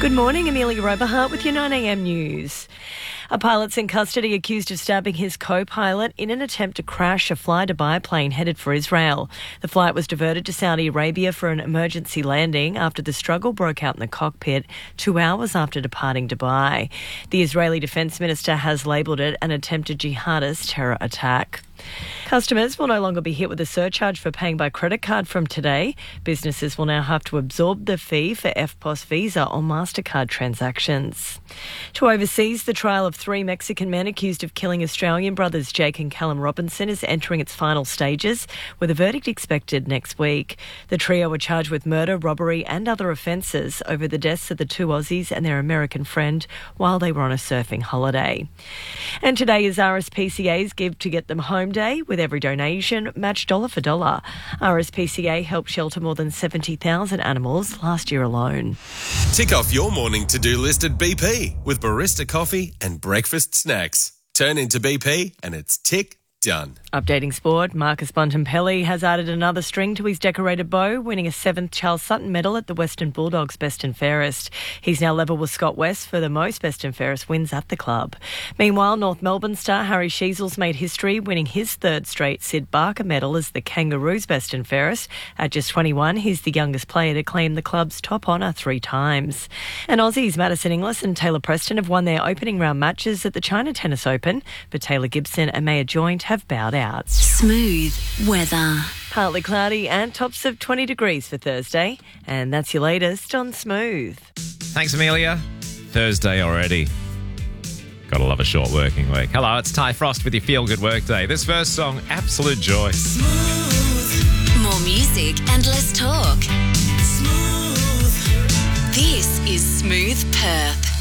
Good morning, Amelia Roberhart with your 9am news. A pilot's in custody accused of stabbing his co-pilot in an attempt to crash a Fly-Dubai plane headed for Israel. The flight was diverted to Saudi Arabia for an emergency landing after the struggle broke out in the cockpit 2 hours after departing Dubai. The Israeli Defence Minister has labelled it an attempted jihadist terror attack. Customers will no longer be hit with a surcharge for paying by credit card from today. Businesses will now have to absorb the fee for EFTPOS Visa or MasterCard transactions. To overseas, the trial of 3 Mexican men accused of killing Australian brothers Jake and Callum Robinson is entering its final stages, with a verdict expected next week. The trio were charged with murder, robbery and other offences over the deaths of the 2 Aussies and their American friend while they were on a surfing holiday. And today is RSPCA's Give to Get Them Home Day, with every donation matched dollar for dollar. RSPCA helped shelter more than 70,000 animals last year alone. Tick off your morning to-do list at BP with barista coffee and breakfast snacks. Turn into BP and it's tick done. Updating sport, Marcus Bontempelli has added another string to his decorated bow, winning a 7th Charles Sutton medal at the Western Bulldogs Best and Fairest. He's now level with Scott West for the most Best and Fairest wins at the club. Meanwhile, North Melbourne star Harry Sheasels made history, winning his 3rd straight Sid Barker medal as the Kangaroos Best and Fairest. At just 21, he's the youngest player to claim the club's top honour 3 times. And Aussies Madison Inglis and Taylor Preston have won their opening round matches at the China Tennis Open, but Taylor Gibson and Maya Joint have bowed out. Smooth weather. Partly cloudy and tops of 20 degrees for Thursday. And that's your latest on Smooth. Thanks, Amelia. Thursday already. Gotta love a short working week. Hello, it's Ty Frost with your Feel Good Work Day. This first song, absolute joy. Smooth. More music and less talk. Smooth. This is Smooth Perth.